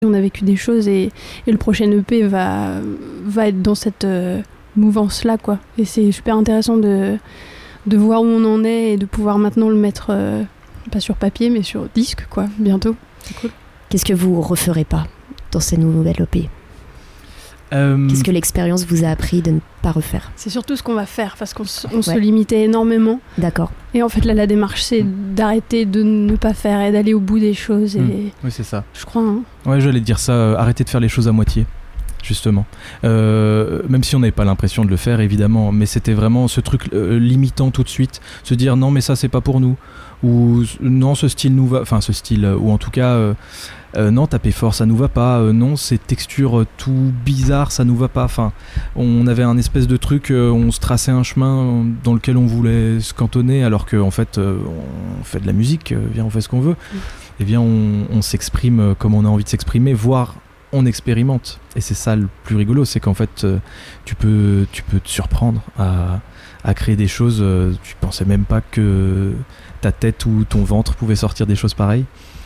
On a vécu des choses et le prochain EP va être dans cette mouvance-là, quoi. Et c'est super intéressant de voir où on en est et de pouvoir maintenant le mettre, pas sur papier, mais sur disque, quoi, bientôt. C'est cool. Qu'est-ce que vous referez pas dans ces nouvelles EP ? Qu'est-ce que l'expérience vous a appris de ne pas refaire ? C'est surtout ce qu'on va faire, parce qu'on se limitait énormément. D'accord. Et en fait, là, la démarche, c'est d'arrêter de ne pas faire et d'aller au bout des choses. Et oui, c'est ça. Je crois. Hein. Ouais, j'allais dire ça, arrêter de faire les choses à moitié, justement. Même si on n'avait pas l'impression de le faire, évidemment, mais c'était vraiment ce truc limitant tout de suite. Se dire, non, mais ça, c'est pas pour nous. Ou non, ce style nous va. Enfin, ce style, ou en tout cas... non, taper fort, ça nous va pas. Non, ces textures tout bizarres, ça nous va pas. Enfin, on avait un espèce de truc, on se traçait un chemin dans lequel on voulait se cantonner, alors qu'en fait, on fait de la musique, on fait ce qu'on veut. Et bien, on s'exprime comme on a envie de s'exprimer, voire on expérimente. Et c'est ça le plus rigolo, c'est qu'en fait, tu peux te surprendre à créer des choses. Tu pensais même pas que ta tête ou ton ventre pouvait sortir des choses pareilles.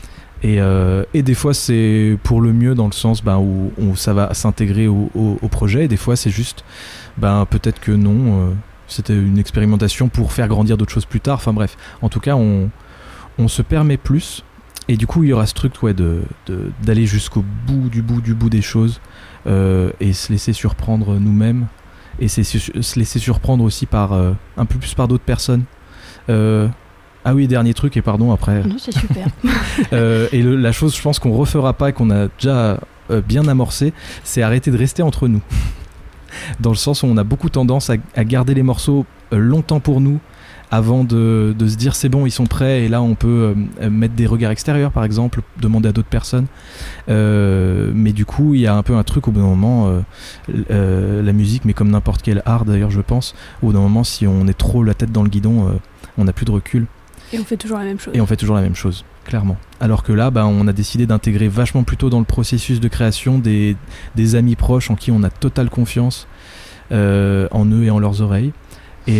Et des fois c'est pour le mieux dans le sens où ça va s'intégrer au projet, et des fois c'est juste peut-être que non, c'était une expérimentation pour faire grandir d'autres choses plus tard. Enfin bref, en tout cas on se permet plus, et du coup il y aura ce truc d'aller jusqu'au bout des choses, et se laisser surprendre nous-mêmes, et se laisser surprendre aussi par un peu plus par d'autres personnes. Ah oui, dernier truc, et pardon après. Non, c'est super. Et la chose, je pense qu'on refera pas et qu'on a déjà bien amorcé, c'est arrêter de rester entre nous. Dans le sens où on a beaucoup tendance à garder les morceaux longtemps pour nous, avant de se dire c'est bon, ils sont prêts, et là on peut mettre des regards extérieurs, par exemple, demander à d'autres personnes. Mais du coup, il y a un peu un truc au bout d'un moment, la musique, mais comme n'importe quel art d'ailleurs, je pense, au bout d'un moment, si on est trop la tête dans le guidon, on n'a plus de recul. Et on fait toujours la même chose. Clairement. Alors que là, on a décidé d'intégrer vachement plus tôt dans le processus de création des amis proches en qui on a totale confiance, en eux et en leurs oreilles. Et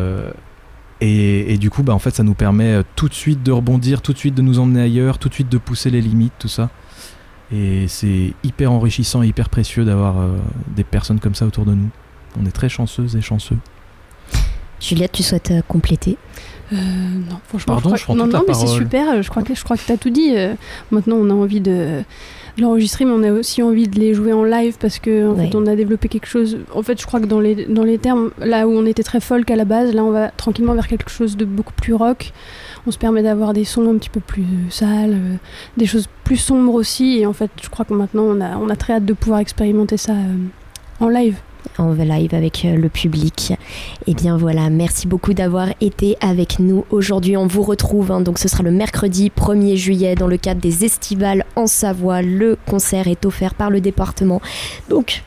du coup, en fait, ça nous permet tout de suite de rebondir, tout de suite de nous emmener ailleurs, tout de suite de pousser les limites, tout ça. Et c'est hyper enrichissant et hyper précieux d'avoir des personnes comme ça autour de nous. On est très chanceuses et chanceux. Juliette, tu souhaites compléter ? Non, franchement, pardon, je prends toute la mais parole. c'est super. Je crois que tu as tout dit. Maintenant, on a envie de l'enregistrer, mais on a aussi envie de les jouer en live, parce que en fait, on a développé quelque chose. En fait, je crois que dans les termes, là où on était très folk à la base, là, on va tranquillement vers quelque chose de beaucoup plus rock. On se permet d'avoir des sons un petit peu plus sales, des choses plus sombres aussi. Et en fait, je crois que maintenant, on a très hâte de pouvoir expérimenter ça en live. En live avec le public. Et bien voilà, merci beaucoup d'avoir été avec nous aujourd'hui. On vous retrouve, donc ce sera le mercredi 1er juillet dans le cadre des Estivales en Savoie. Le concert est offert par le département. Donc,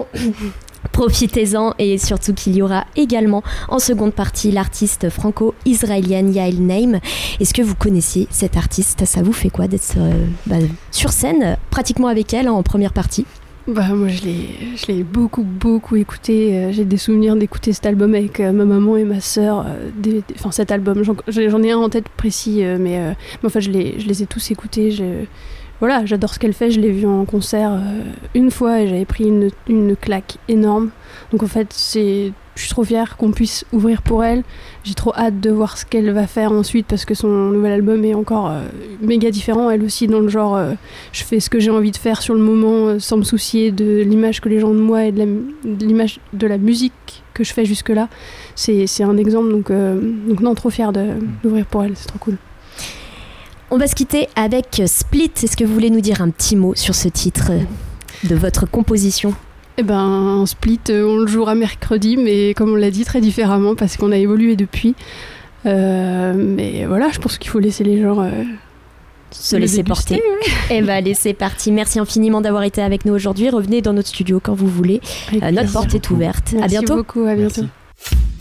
profitez-en, et surtout qu'il y aura également en seconde partie l'artiste franco-israélienne Yael Naim. Est-ce que vous connaissiez cette artiste ? Ça vous fait quoi d'être sur scène pratiquement avec elle en première partie ? Moi je l'ai beaucoup écouté. J'ai des souvenirs d'écouter cet album avec ma maman et ma sœur. Enfin cet album, j'en ai un en tête précis, mais enfin je les ai tous écoutés. J'adore ce qu'elle fait. Je l'ai vue en concert une fois et j'avais pris une claque énorme. Donc en fait je suis trop fière qu'on puisse ouvrir pour elle. J'ai trop hâte de voir ce qu'elle va faire ensuite, parce que son nouvel album est encore méga différent. Elle aussi, dans le genre, je fais ce que j'ai envie de faire sur le moment, sans me soucier de l'image que les gens ont de moi et de l'image de la musique que je fais jusque-là. C'est un exemple, donc non, trop fière d'ouvrir pour elle, c'est trop cool. On va se quitter avec Split. Est-ce que vous voulez nous dire un petit mot sur ce titre de votre composition ? Un Split, on le jouera mercredi, mais comme on l'a dit, très différemment, parce qu'on a évolué depuis. Mais voilà, je pense qu'il faut laisser les gens se laisser porter. Ouais. Allez, c'est parti. Merci infiniment d'avoir été avec nous aujourd'hui. Revenez dans notre studio quand vous voulez. Notre porte est ouverte. Merci à bientôt. Beaucoup, à bientôt. Merci.